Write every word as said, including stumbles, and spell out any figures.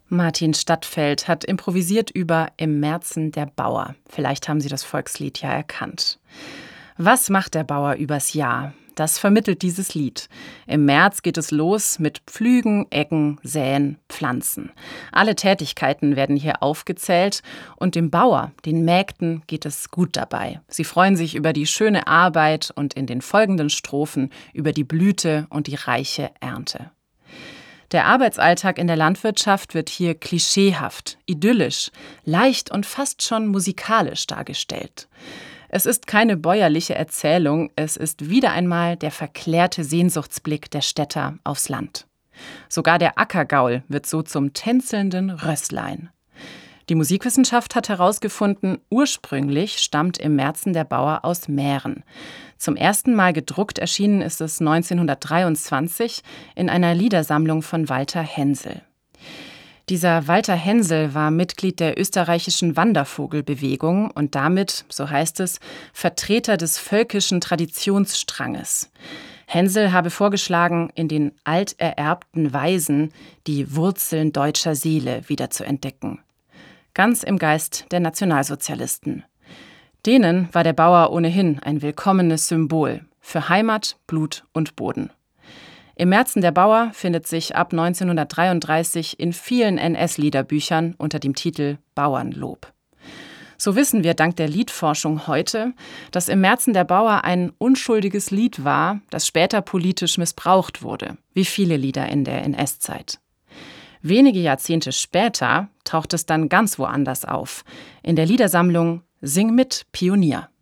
Martin Stadtfeld hat improvisiert über »Im Märzen der Bauer«. Vielleicht haben Sie das Volkslied ja erkannt. Was macht der Bauer übers Jahr? Das vermittelt dieses Lied. Im März geht es los mit Pflügen, Eggen, Säen, Pflanzen. Alle Tätigkeiten werden hier aufgezählt und dem Bauer, den Mägden, geht es gut dabei. Sie freuen sich über die schöne Arbeit und in den folgenden Strophen über die Blüte und die reiche Ernte. Der Arbeitsalltag in der Landwirtschaft wird hier klischeehaft, idyllisch, leicht und fast schon musikalisch dargestellt. Es ist keine bäuerliche Erzählung, es ist wieder einmal der verklärte Sehnsuchtsblick der Städter aufs Land. Sogar der Ackergaul wird so zum tänzelnden Rösslein. Die Musikwissenschaft hat herausgefunden, ursprünglich stammt Im Märzen der Bauer aus Mähren. Zum ersten Mal gedruckt erschienen ist es neunzehnhundertdreiundzwanzig in einer Liedersammlung von Walter Hensel. Dieser Walter Hensel war Mitglied der österreichischen Wandervogelbewegung und damit, so heißt es, Vertreter des völkischen Traditionsstranges. Hensel habe vorgeschlagen, in den altererbten Weisen die Wurzeln deutscher Seele wieder zu entdecken. Ganz im Geist der Nationalsozialisten. Denen war der Bauer ohnehin ein willkommenes Symbol für Heimat, Blut und Boden. Im Märzen der Bauer findet sich ab neunzehnhundertdreiunddreißig in vielen N S-Liederbüchern unter dem Titel Bauernlob. So wissen wir dank der Liedforschung heute, dass Im Märzen der Bauer ein unschuldiges Lied war, das später politisch missbraucht wurde, wie viele Lieder in der N S-Zeit. Wenige Jahrzehnte später taucht es dann ganz woanders auf, in der Liedersammlung Sing mit, Pionier.